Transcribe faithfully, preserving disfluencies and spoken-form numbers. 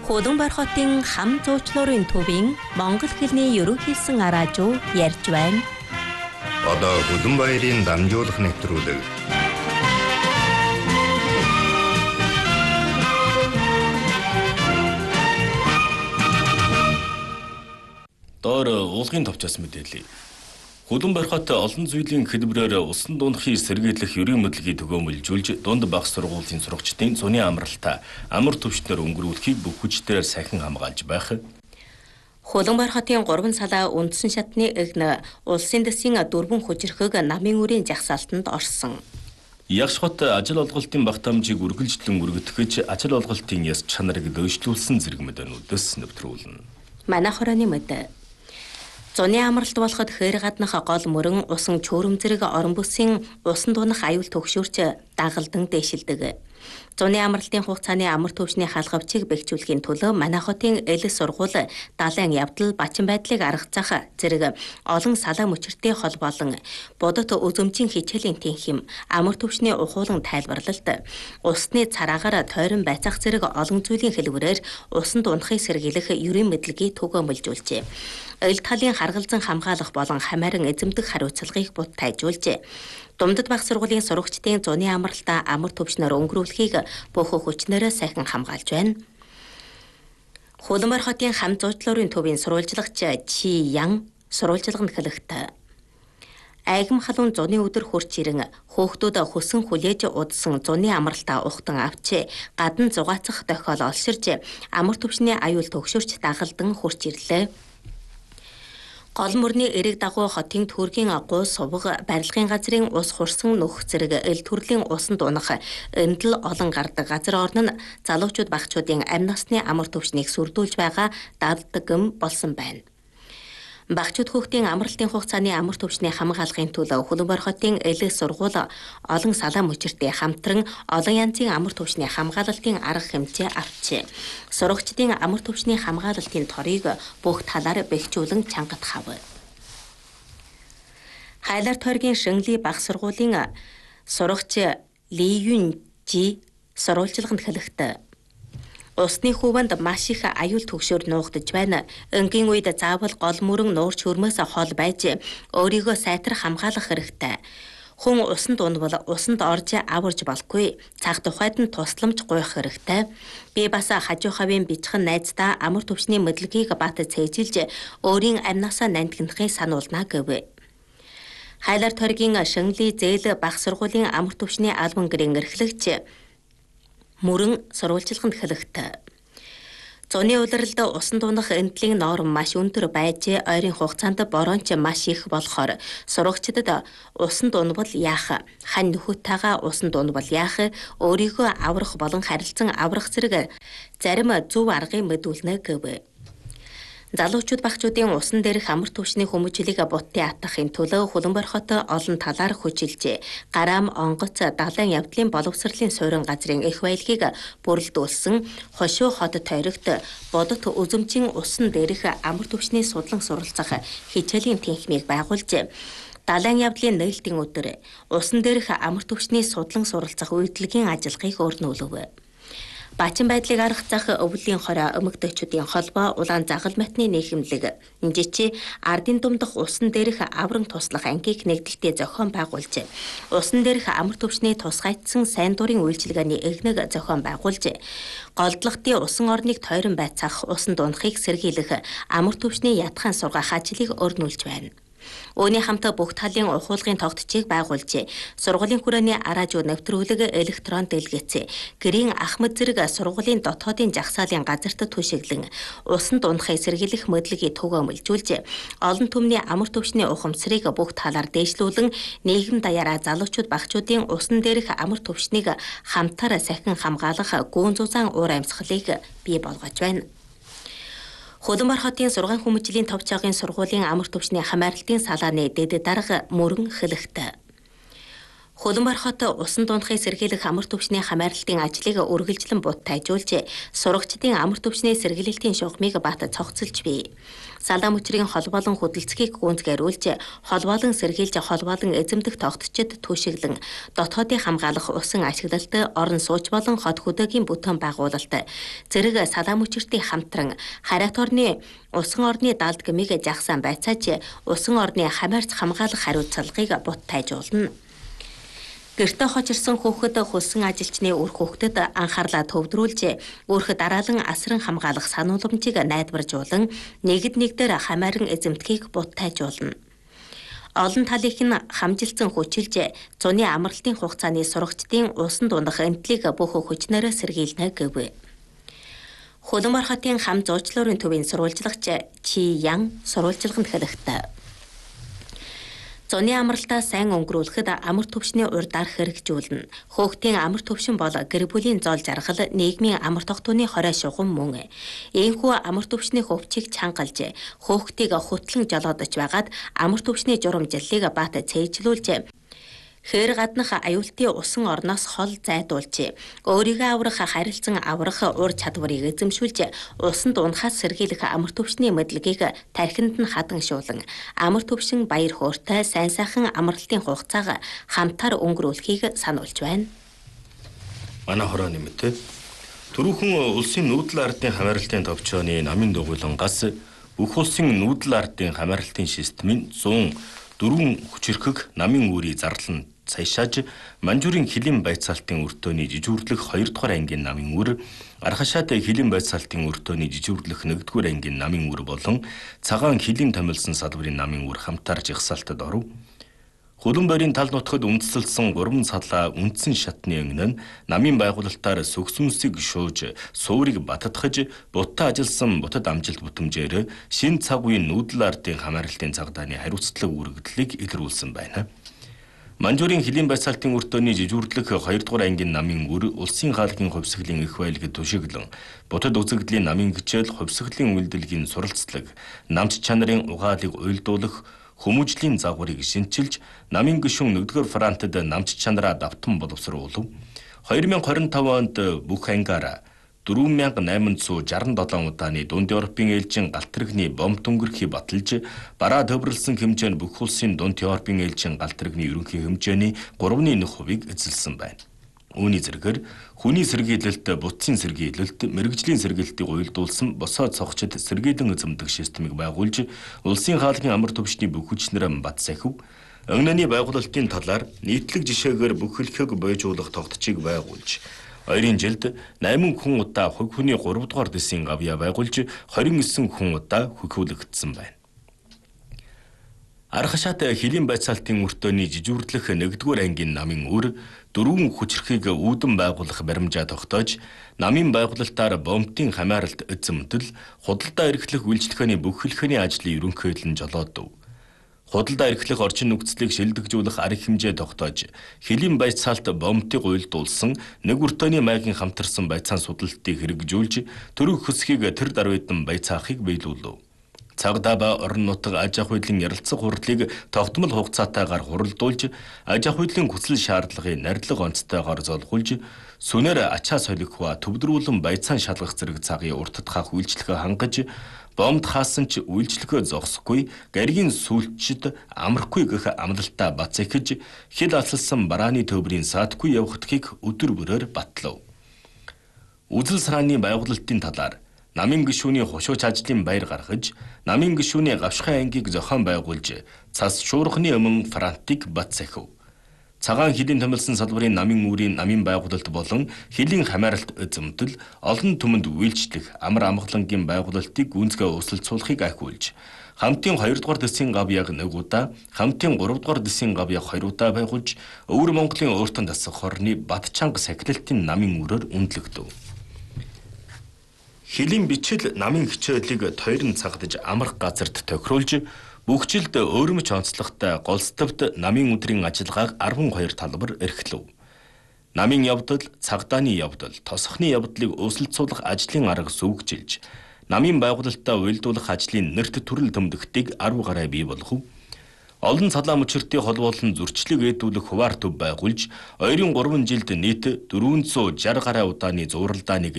Хөлбөмбөр хотын хам зуучлалын төвийн монгол хэлний ерөнхийсэн араажуу ярьж байна. Одоо Хөлбөмбөрийн дамжуулах нэвтрүүлэг. Доор уулгын товчоос мэдээлье. Хөлбөмбөр хот олон зүйлийн хэлбэрээр усан дундахыг сэргийлэх ерийн мэдлэгийг төгөөмөлжүүлж дунд багш сургуулийн сурагчдын зуны амралтаа амар төвчнөр өнгөрүүлэхийг бүх хүчээр сахин хамгаалж байх. Хөлбөмбөр хотын гурван салаа үндсэн шатны эгнэ улсын дэсийн дөрвөн хүчирхэг намын үрийн жагсаалтанд орсон. Ягш хот ажил олголтын багтаамжийг үргэлжлэн өргөтгөж ажил олголтын яс чанарыг дэвшлүүлсэн зэрэг мэдэнүүдээс нэвтрүүлнэ. Манай хорооны мэд. Зуны амралт болоход хээр гаднах гол мөрөн усан чөөрөм зэрэг орон бүсийн усан дунах аюул төгшөөрч дагалдан дээшилдэг. Зуны амралтын хугацааны амар төвчний халгавчийг бэхжүүлэхийн төлөө манай хотын эл сургууль далайн явдал бачин байдлыг аргацах зэрэг олон салаа мөчөртэй хол болон бодот үзэмжийн хичээлийн тэнхим амар төвчний ухуулан тайлбарлалт усны цараагаар тойрон байцаах зэрэг олон зүйлийн хэлбэрээр усан дунахыг сэргийлэх ерийн мэдлэгийг төгөөмөлжүүлжээ. Эл талын харгалзан хамгаалах болон хамааран эзэмдэх хариуцлагыг бут тайжуулжээ. Думдад баг сургуулийн сурагчдын зуны амралтаа амар төвчнөр өнгөрүүлэхийг бүх хүчнээрээ сайхан хамгаалж байна. Хөлбөмбөр хотын хам зуучлалын төвийн сурвалжлагч Чи Ян сурвалжлаганд хэлэхдээ айгам халуун зуны өдөр хурц ирэн хөөхтүүд хөсөн хүлээж удсан зуны амралтаа ухтан авч гадна зугаацах тохиол олширж амар төвчний аюул төгшөрч дагалдан хурц ирлээ. Гол мөрний эрэг дагуу хотын төргийн гуу сувг барилгын газрын ус хурсан нөх зэрэг эл төрлийн усанд унах эндэл олон гардаг газар орн нь залуучууд багчуудын амь насны амар төвчнийг сүрдүүлж байгаа давдагм болсон байна. Багчууд хүүхдийн амралтын хугацааны амар төвчний хамгаалахын төлөө Хөлбөмбөр хотын эл сургууль олон салаа мөчөртэй хамтран олон янзын амар төвчний хамгаалалтын арга хэмжээ авчээ. Сурагчдын амар төвчний хамгаалалтын торыг бүх талаар бэхжүүлэн чангатхав. Хайлар тойргийн Шэнли баг сургуулийн сурагч Ли Юн Жи сурвалжлаганд хэлэхдээ усны хувьд маш их аюул төгшөөр нуугдж байна. Өнгийн үед заавал гол мөрөн нуурч хөрмөөс хол байж өөрийгөө сайтрах хамгаалах хэрэгтэй. Хүн усанд унвал усанд орж аварж болохгүй. Цаг тухайд нь тусламж гуйх хэрэгтэй. Би бас хажуу хавийн бичхэн найздаа амар төвчний мэдлэгийг бат цээжилж өөрийн амнасаа нандинахыг сануулна гэв. Хайлар тойргийн Шэнли зээл баг сургуулийн амар төвчний албан гэрийн эрхлэгч мөрөн сурвалжлаганд хэлэхдээ зуны улиралд усан дунах эндлийн норм маш өндөр байж ойрын хугацаанд боронч маш их болохоор сурагчдад усан дунвал яах, хань нөхөдтэйгээ усан дунвал яах, өөрийгөө аврах болон харилцан аврах зэрэг зарим зөв аргыг мэдүүлнэ гэв. Залуучууд багчуудын усан дээрх амар төвчний хүмүүжлийг бутын атахын төлөө Хөлбөмбөр хот олон талаар хүчилжээ. Гараам, онгоц, далайн явдлын боловсролын суурин газрын их баялагийг бүрэлдүүлсэн хошуу хот тойрогт бодот үзэмжийн усан дээрх амар төвчний судлан суралцах хичээлийн тэнхимийг байгуулжээ. Далайн явдлын нээлтийн өдөр усан дээрх амар төвчний судлан суралцах үйлдвэрлэгийн ажиллагааг өрнүүлв. Бачин байдлыг аргацах өвлийн хороо өмгдөгчдийн холбоо улаан загал матны нийгэмлэг жичи ардын думдах усан дээрх авран туслах ангийг нэгдэлтэй зохион байгуулж усан дээрх амар төвчний тусгайдсан сайн дурын үйлчилгээний эгнэг зохион байгуулж голдлогтын усан орныг тойрон байцаах усан дунахыг сэргийлэх амар төвчний ятхан сургаах ажлыг өрнүүлж байна. Үүний хамт бүх талын ухуулгын тогтцыг байгуулжээ. Сургуулийн хүрээний араажуу нэвтрүүлэг электрон дэлгэцээ. Гэрийн Ахмад зэрэг сургуулийн дотоодын жагсаалын газарт түшиглэн усан дунахыг сэргийлэх мэдлэгийг төгөөмөлжүүлжээ. Олон түмний амар төвчний ухамсарыг бүх талаар дээшлүүлэн нийгэм даяараа залуучууд багчуудын усан дээрх амар төвчнийг хамтаар сахин хамгаалах гүн зузаан уур амьсгалыг бий болгож байна. Хөлбөмбөр хотын сургаан хүмүүжлийн товчоогийн сургуулийн амар төвчний хамааралтын салааны дэд дарга мөрөн хэлэхдээ Хөлбөмбөр хот усан дундахыг сэргийлэх амар түвшний хамааралтын ажлыг үргэлжлэн буттайжуулж, сурагчдын амар түвшний сэргийлэлтийн шугамыг бат цогцолж бий. Салаа мөчрийн хол болон хөдөлцгийг гүнзгийрүүлж, хол болон сэргийлж хол болон эзэмдэх тогтчид түшиглэн, дотоодыг хамгаалах усан ашиглалт, орон сууч болон хот хөдөөгийн бүтээн байгуулалт, зэрэг салаа мөчртийн хамтран хариат орны усан орны далд гмийг жагсаан байцааж, усан орны хамаарц хамгаалах хариуцлагыг буттайжуулна. Гэртээ хочирсан хүүхэд хөлсөн ажилчны үр хүүхдэд анхаарлаа төвдрүүлж, өөрхөд дараалан асран хамгаалах санууламжийг найдваржуулан, нэгд нэгдээр хамааран эзэмдхийг буттайжуулна. Олон талынх нь хамжилсан хүчилж, зуны амралтын хугацааны сурагчдын усан дундах энтлийг бүх хүчнээр сэргийлнэ гэв. Хөлбөмбөр хотын хам зуучлуурын төвийн сурвалжлагч Чи Ян сурвалжлаганд хэлэхдээ зуны амралтаа сайн өнгөрүүлэхэд амар түвшний урдаар хэрэгжүүлнэ. Хөөхтийн амар түвшин бол гэр бүлийн зол жаргал, нийгмийн амар тогтооны хорой шугам мөн. Ийхүү амар түвшний хөвчийг чангалж, хөөхтийг хөтлөн жолоодож байгаад амар түвшний журамжлалыг бат цээжлүүлж, хээр гаднах аюултын усан орноос хол зайдуулж, өөрийгөө аврах харилцан аврах ур чадварыг эзэмшүүлж, усан дундахаас сэргийлэх амар түвшний мэдлэгийг тархинд нь хадганшуулан, амар түвшин баяр хөөртэй сайн сайхан амралтын хугацааг хамтаар өнгөрүүлэхийг сануулж байна. Манай хорооны мэт түрүүхэн улсын нүүдэл ардын хамааралтын товчооны намын дугуйлангаас бүх улсын нүүдэл ардын хамааралтын системийн зуун дөрвөн хүчирхэг намын үүрийг зарлан цаашааж Манжуурын хилийн байцаалтын өртөөний жижүүрлэх хоёр дахь ангийн намын үр, Архашаад хилийн байцаалтын өртөөний жижүүрлэх нэгдүгээр ангийн намын үр болон Цагаан хилийн томилсон салбарын намын үр хамтаар жагсаалтад оров. Хөлбөмбөрийн тал нутгад үндэслэлсэн гурван салаа үндсэн шатны өнгөн нь намын байгуулалтаар сүгсүнсийг шууж, суурийг баттгаж, бутаа ажилсан бутад амжилт бүтэмжээр шин цаг үеийн нүүдэл ардын хамааралтын цагдааны хариуцлага үргэлжлэлийг илрүүлсэн байна. Манжуурын хилийн байцаалтын өртөөний жижүүрлэх хоёр дахь ангийн намын үр улсын хаалгын хувьсгалын их байлгад түшиглэн, бутад үзэгдлийн намын хичээл хувьсгалын үйлдвэрлэгийн суралцлаг, намч чанарын угаалыг уйлдуулах, хүмүүжлийн загварыг шинчилж, намын гишүүн нэгдүгээр фронтод намч чанараа давтан боловсруулав. хоёр мянган хорин тав онд бүх ангаараа дөрвөн мянга найман зуун шарсан долоон удааны дунд Европын ээлжийн галт тэрэгний бомб түнгэрхий баталж, бараа төвөрлсөн хэмжээнд бүх улсын дунд Европын ээлжийн галт тэрэгний ерөнхий хэмжээний гурвны нэг хувийг эзэлсэн байна. Үүний зэрэгээр хүний сэргийлэлт, бутсын сэргийлэлт, мэрэгжлийн сэргийлэлтийг уйлдуулсан босоо цогчид сэргийлэн эзэмдэх системийг байгуулж, улсын хаалгын амар түвшний бүх хүчнээр бат сахив, өнгөний байгуулалтын талаар нийтлэг жишээгээр бүх хэлхийг бойжуулах тогтцыг байгуулж, ойрын жилд найман хүн удаа хог хүний гурав дугаар дэсийн гавьяа байгуулж, хорин эссэн хүн удаа хөхүүлэгдсэн байна. Архашаад хилийн байцаалтын өртөөний жижүүрлэх нэгдүгээр ангийн намын үр дөрвөн хүчирхийг үүдэн байгуулах баримжаа тогтоож, намын байгуулалтаар бомбын хамааралт эзэмдэл, худалдаа эрхлэх үйлчлэгээний бүх хэлхээний ажлын ерөнхийлөл нь жолоодов. Худалдаа эрхлэх орчин нөхцөлийг шилдэгжүүлэх арга хэмжээ тогтоож, хилийн байцаалт бомбыг уйлдуулсан нэг өртөөний маягийн хамтарсан байцаан судалтыг хэрэгжүүлж, төрөг хөсгийг тэр даруйдан байцаахыг биелүүлв. Цагдаа ба орон нутаг аж ахуй хөдлийн ярилцах хурлыг тогтмол хугацаатайгаар хуралдуулж, аж ахуй хөдлийн хүсэл шаардлагыг нардлага онцтойгоор золгуулж, сүнээр ачаа солих ба төвдрүүлэн байцаан шалгах зэрэг цагийн уртд хаах үйлчлэгээ хангаж, бомбд хаасан ч үйлчлэгээ зогсохгүй, гаригийн сүүлчид амрахгүй гэх амлалтаа бацэхэж, хил алсалсан барааны төврийн саадгүй явахдгийг өдөр бүрээр батлав. Үзэл санааны байгуулалтын талаар намын гишүүний хушууч ажлын баяр гаргаж, намын гишүүний гавшхай ангийг зохион байгуулж, цас шуурхны өмнө фронтыг бацэхв. Цагаан хилийн томилсон салбарын намын үүрийн намын байгуулалт болон хилийн хамааралт эзэмдэл, олон түмэнд үйлчлэх амар амгалангийн байгуулалтыг гүнзгий өсөлцүүлэхийг ахиулж, хамтын хоёр дугаар дэсийн гавьяаг нэг удаа, хамтын гурав дугаар дэсийн гавьяаг хоёр удаа байгуулж, өвөр Монголын өөртөн дасах хорны бат чанга сахилалтын намын үрээр үнэлэгдэв. Хилийн бичил намын хичээлийг тойрон цагдаж амрах газарт тохируулж, бүх жилд өөрмөч онцлогтой голстовд намын өдрийн ажиллагааг арван хоёр талбар эрхлэв. Намын явдал, цагдааны явдал, тосхны явдлыг өсөлцүүлэх ажлын арга сүгжилж, намын байгуулалтаа уйлдуулах ажлын нэрт төрөл төмдөгтийг арав гараа бий болгов. Олон цалаа мөчөртийн холбоолон зөрчлөг ээдүүлэх хуваар төв байгуулж, ойрын гурван жилд нийт дөрвөн зуун шарх гаруй удааны зууралдааныг